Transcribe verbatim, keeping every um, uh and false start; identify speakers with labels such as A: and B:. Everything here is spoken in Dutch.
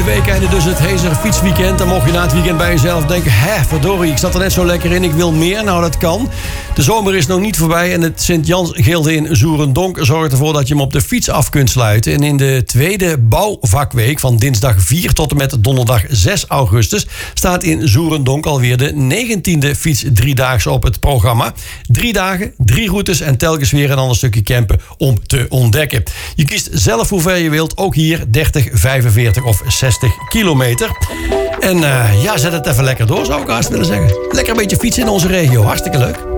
A: weekenden, dus het Hezer fietsweekend. Dan mocht je na het weekend bij jezelf denken... hè, verdorie, ik zat er net zo lekker in, ik wil meer. Nou, dat kan. De zomer is nog niet voorbij en het Sint-Jans-Gilde in Zoerendonk zorgt ervoor dat je hem op de fiets af kunt sluiten. En in de tweede bouwvakweek van dinsdag vier tot en met donderdag zes augustus... staat in Zoerendonk alweer de negentiende fiets driedaagse op het programma. Drie dagen, drie routes en telkens weer een ander stukje campen om te ontdekken. Je kiest zelf hoe ver je wilt, ook hier dertig, vijfenveertig of zestig kilometer. En uh, ja, zet het even lekker door, zou ik haast willen zeggen. Lekker een beetje fietsen in onze regio, hartstikke leuk.